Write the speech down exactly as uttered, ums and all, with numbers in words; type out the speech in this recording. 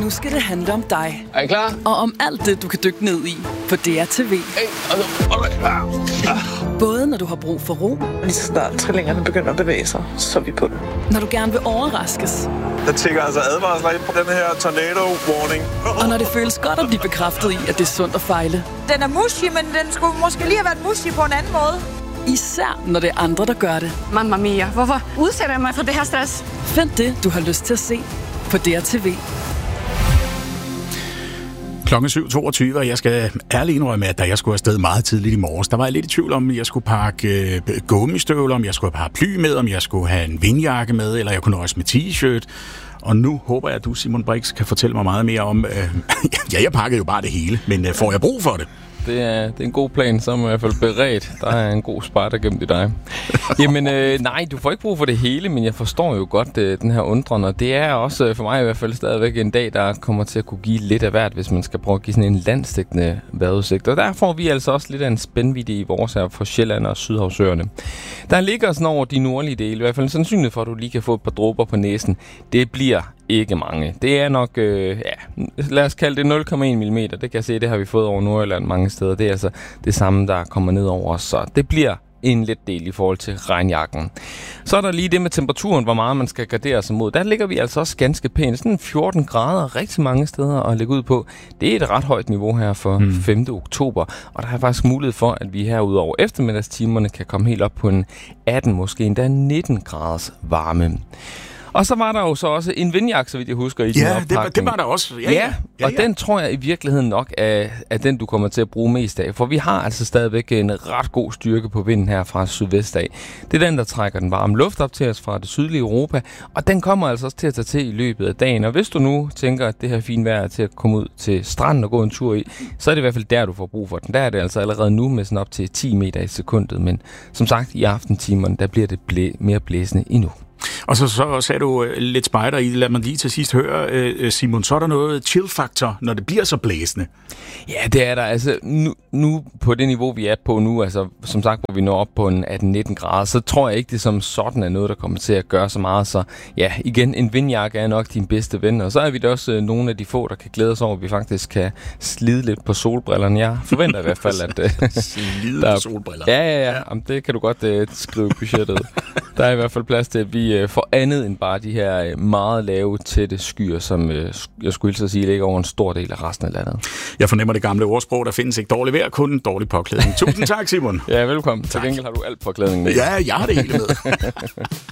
nu skal det handle om dig. Er I klar? Og om alt det, du kan dykke ned i på D R T V. Både når du har brug for ro. Lige så snart trillingerne begynder at bevæge sig, så er vi på det. Når du gerne vil overraskes. Der tænker altså advarsler ind på den her tornado warning. Og når det føles godt at blive bekræftet i, at det er sundt at fejle. Den er mushy, men den skulle måske lige have været mushy på en anden måde. Især når det er andre, der gør det. Mamma mia, hvorfor udsætter jeg mig for det her stress? Find det, du har lyst til at se på D R T V. Klokken syv toogtyve, og jeg skal ærligt indrømme, at da jeg skulle afsted meget tidligt i morges, der var jeg lidt i tvivl om, jeg skulle pakke øh, gummistøvler, om jeg skulle have paraply med, om jeg skulle have en vindjakke med, eller jeg kunne nøjes med t-shirt. Og nu håber jeg, at du, Simon Brix, kan fortælle mig meget mere om... Øh, ja, jeg pakkede jo bare det hele, men øh, får jeg brug for det? Det er, det er en god plan, så er man i hvert fald beredt. Der er en god spejder gemt i dig. Jamen, øh, nej, du får ikke brug for det hele, men jeg forstår jo godt øh, den her undren, og det er også øh, for mig i hvert fald stadigvæk en dag, der kommer til at kunne give lidt af hvert, hvis man skal prøve at give sådan en landsdækkende vejrudsigt. Og der får vi altså også lidt af en spændvidde i vores her for Sjælland og Sydhavsøerne. Der ligger sådan over de nordlige dele, i hvert fald sandsynligt for, at du lige kan få et par dråber på næsen. Det bliver ikke mange. Det er nok, øh, ja, lad os kalde det nul komma en millimeter. Det kan jeg se, det har vi fået over Nordjylland mange steder. Det er altså det samme, der kommer ned over os. Så det bliver en let del i forhold til regnjakken. Så er der lige det med temperaturen, hvor meget man skal gardere sig mod. Der ligger vi altså også ganske pænt. Sådan fjorten grader rigtig mange steder at lægge ud på. Det er et ret højt niveau her for mm. femte oktober. Og der er faktisk mulighed for, at vi herudover over eftermiddagstimerne kan komme helt op på en atten, måske endda nitten graders varme. Og så var der jo så også en vindjakke, så vidt jeg husker, i din ja, opakning. det, det var der også. Ja, ja, ja. ja, og ja. den tror jeg i virkeligheden nok er, er den, du kommer til at bruge mest af. For vi har altså stadigvæk en ret god styrke på vinden her fra sydvest af. Det er den, der trækker den varme luft op til os fra det sydlige Europa, og den kommer altså også til at tage til i løbet af dagen. Og hvis du nu tænker, at det her fine vejr er til at komme ud til stranden og gå en tur i, så er det i hvert fald der, du får brug for den. Der er det altså allerede nu med sådan op til ti meter i sekundet, men som sagt, i aftentimerne, der bliver det blæ- mere blæsende endnu. Og så, så sagde du uh, lidt spejder i. Lad mig lige til sidst høre, uh, Simon, så er der noget chill-faktor, når det bliver så blæsende. Ja, det er der. Altså, nu, nu på det niveau, vi er på nu, altså som sagt, hvor vi når op på en atten nitten grader, så tror jeg ikke, det som sådan er noget, der kommer til at gøre så meget. Så ja, igen, en vindjakke er nok din bedste ven. Og så er vi da også uh, nogle af de få, der kan glæde os over, at vi faktisk kan slide lidt på solbrillerne. Jeg forventer i hvert fald, at... Uh, slide på solbriller? Ja, ja, ja. Jamen, det kan du godt uh, skrive budgettet. Der er i hvert fald plads til, at vi uh, får andet end bare de her uh, meget lave, tætte skyer, som uh, jeg skulle hilse at sige, ligger over en stor del af resten af landet. Jeg fornemmer det gamle ordsprog, der findes ikke dårligt vejr, kun dårlig påklædning. Tusind tak, Simon. Ja, velkommen. Til gengæld har du alt påklædning med. Ja, jeg har det hele med.